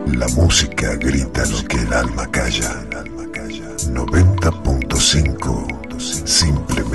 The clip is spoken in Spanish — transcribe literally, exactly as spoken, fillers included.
La música grita lo que el alma calla. noventa punto cinco. Simplemente